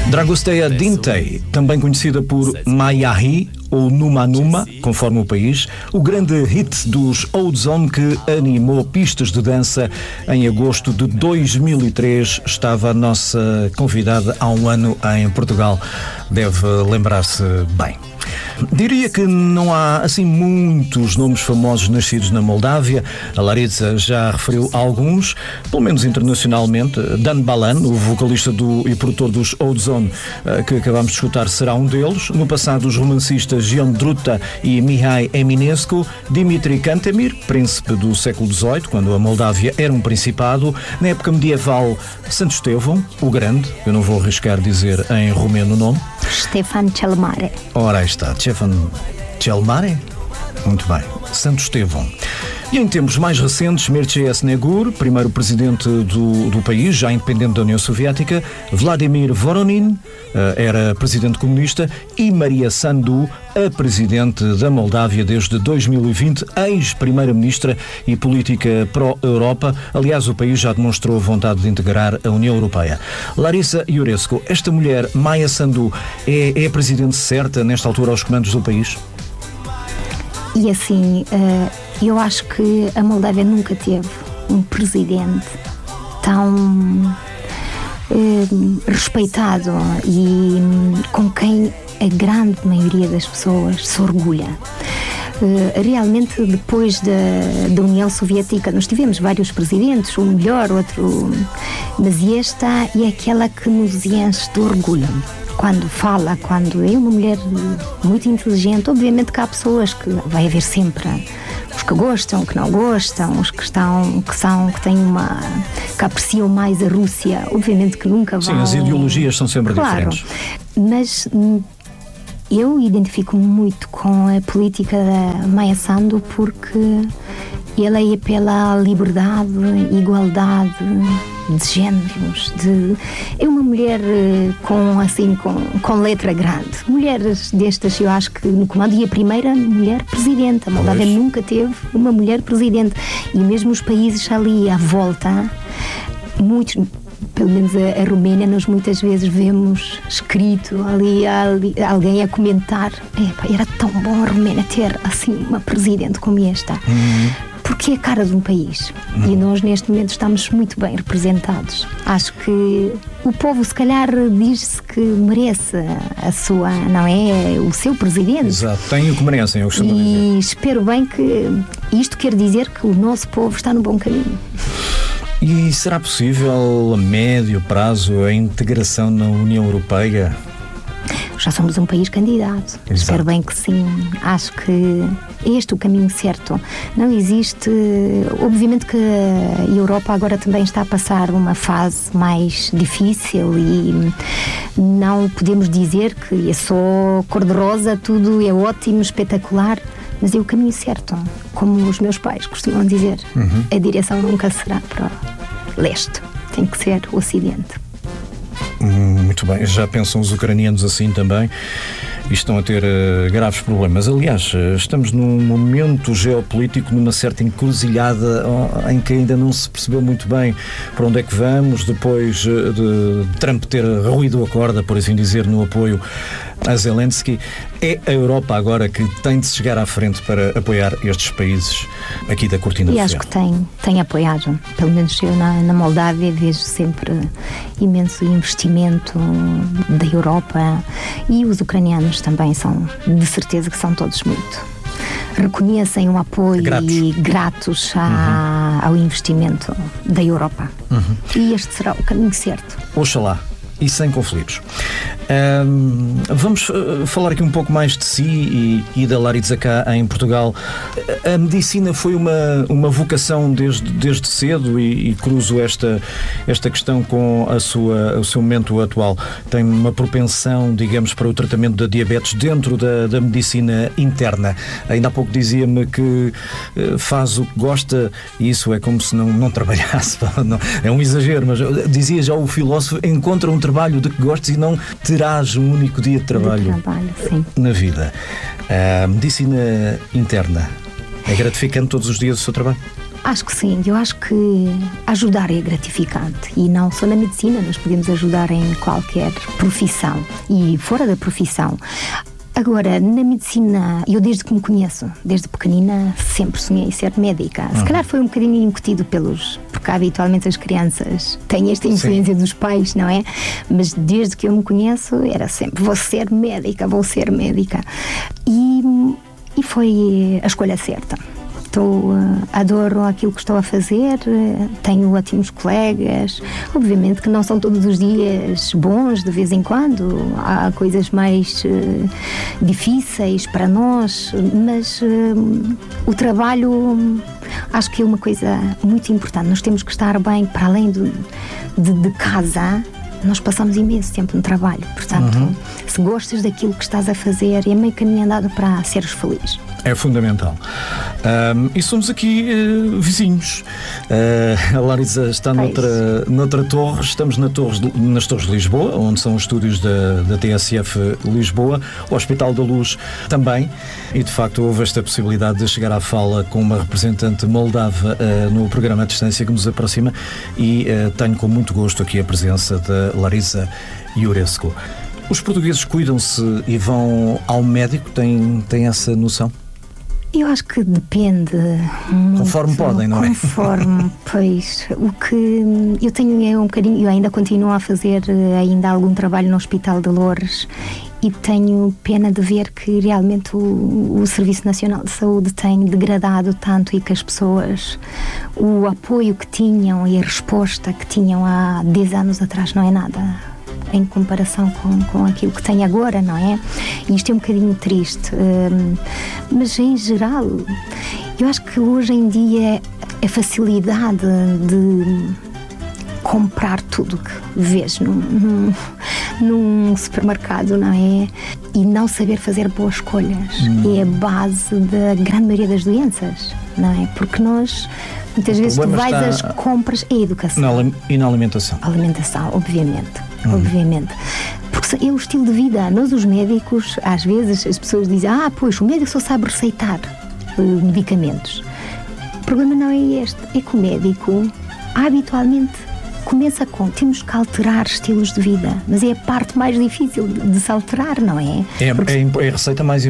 Dragosteia Dintei, também conhecida por Mayahi ou Numa Numa, conforme o país, o grande hit dos Old Zone que animou pistas de dança em agosto de 2003, estava a nossa convidada há um ano em Portugal. Deve lembrar-se bem. Diria que não há assim muitos nomes famosos nascidos na Moldávia. A Larisa já referiu alguns, pelo menos internacionalmente. Dan Balan, o vocalista e produtor dos Old Zone, que acabamos de escutar, será um deles. No passado, os romancistas Gian Druta e Mihai Eminescu. Dimitri Cantemir, príncipe do século XVIII, quando a Moldávia era um principado. Na época medieval, Santo Estevão, o Grande, eu não vou arriscar dizer em romeno o nome. Ștefan cel Mare. Ora, aí está, Ștefan cel Mare? Muito bem, Santo Estevão. E em tempos mais recentes, Mircea Snegur, primeiro presidente do país, já independente da União Soviética, Vladimir Voronin, era presidente comunista, e Maria Sandu, a presidente da Moldávia desde 2020, ex-primeira-ministra e política pró-Europa. Aliás, o país já demonstrou a vontade de integrar a União Europeia. Larisa Iurescu, esta mulher, Maia Sandu, é a presidente certa nesta altura aos comandos do país? E assim, eu acho que a Moldávia nunca teve um presidente tão respeitado e com quem a grande maioria das pessoas se orgulha. Realmente, depois da União Soviética, nós tivemos vários presidentes, um melhor, outro, mas esta é aquela que nos enche de orgulho. Quando é uma mulher muito inteligente. Obviamente que há pessoas que vai haver sempre os que gostam, que não gostam, os que apreciam mais a Rússia, obviamente que nunca vão... Sim, as ideologias são sempre diferentes. Mas eu identifico-me muito com a política da Maia Sandu porque ela é pela liberdade, igualdade de géneros, é uma mulher com letra grande. Mulheres destas, eu acho que no comando, e a primeira mulher presidente. A Moldávia nunca teve uma mulher presidente, e mesmo os países ali à volta, muitos, pelo menos a Roménia, nós muitas vezes vemos escrito ali alguém a comentar: era tão bom a Roménia ter assim uma presidente como esta. Porque é a cara de um país. E nós neste momento estamos muito bem representados. Acho que o povo se calhar diz-se que merece o seu presidente. Exato, tem o que merecem, eu costumo dizer. E espero bem que isto quer dizer que o nosso povo está no bom caminho. E será possível a médio prazo a integração na União Europeia? Já somos um país candidato. Exato. Espero bem que sim. Acho que este é o caminho certo. Não existe... Obviamente que a Europa agora também está a passar uma fase mais difícil e não podemos dizer que é só cor-de-rosa, tudo é ótimo, espetacular, mas é o caminho certo. Como os meus pais costumam dizer, a direção nunca será para o leste, tem que ser o ocidente. Muito bem, já pensam os ucranianos assim também e estão a ter graves problemas. Aliás, estamos num momento geopolítico, numa certa encruzilhada em que ainda não se percebeu muito bem para onde é que vamos, depois de Trump ter ruído a corda, por assim dizer, no apoio a Zelensky. É a Europa agora que tem de se chegar à frente para apoiar estes países aqui da cortina de ferro. E acho que tem apoiado. Pelo menos eu na Moldávia vejo sempre imenso investimento da Europa, e os ucranianos também são, de certeza que são todos muito. Reconhecem o apoio e gratos ao investimento da Europa. E este será o caminho certo. Oxalá. E sem conflitos. Vamos falar aqui um pouco mais de si e da Larisa cá em Portugal. A medicina foi uma vocação desde cedo e cruzo esta questão com o seu momento atual. Tem uma propensão, digamos, para o tratamento da diabetes dentro da medicina interna. Ainda há pouco dizia-me que faz o que gosta, e isso é como se não trabalhasse. Não, é um exagero, mas dizia já o filósofo: encontra um trabalho de que gostes e não terás um único dia de trabalho na vida. A medicina interna é gratificante todos os dias do seu trabalho? Acho que sim, eu acho que ajudar é gratificante e não só na medicina, nós podemos ajudar em qualquer profissão e fora da profissão. Agora, na medicina, eu desde que me conheço, desde pequenina, sempre sonhei ser médica. Se calhar foi um bocadinho incutido porque habitualmente as crianças têm esta influência dos pais, não é? Mas desde que eu me conheço, era sempre, vou ser médica. E foi a escolha certa. Adoro aquilo que estou a fazer, tenho ótimos colegas, obviamente que não são todos os dias bons, de vez em quando há coisas mais difíceis para nós, mas o trabalho acho que é uma coisa muito importante. Nós temos que estar bem para além de casa. Nós passamos imenso tempo no trabalho, portanto, se gostas daquilo que estás a fazer, é meio caminho andado para seres feliz. É fundamental. E somos aqui vizinhos. A Larisa está noutra torre. Estamos nas Torres de Lisboa, onde são os estúdios da TSF Lisboa, o Hospital da Luz também. E de facto houve esta possibilidade de chegar à fala com uma representante moldava no programa à distância que nos aproxima, e tenho com muito gosto aqui a presença da Larisa Iurescu. Os portugueses cuidam-se e vão ao médico? Têm essa noção? Eu acho que depende muito, conforme podem, não é? Conforme, pois. O que eu tenho é um bocadinho, eu ainda continuo a fazer ainda algum trabalho no Hospital de Loures e tenho pena de ver que realmente o Serviço Nacional de Saúde tem degradado tanto e que as pessoas, o apoio que tinham e a resposta que tinham há 10 anos atrás não é nada em comparação com aquilo que tem agora, não é? E isto é um bocadinho triste, mas em geral eu acho que hoje em dia a facilidade de comprar tudo que vês num supermercado, não é? E não saber fazer boas escolhas é a base da grande maioria das doenças, não é? Porque nós muitas vezes tu vais às compras, é a educação. E na alimentação? Alimentação, obviamente. Porque é o estilo de vida. Nós, os médicos, às vezes as pessoas dizem: pois, o médico só sabe receitar medicamentos. O problema não é este, é que o médico habitualmente começa temos que alterar estilos de vida, mas é a parte mais difícil de se alterar, não é? É a receita mais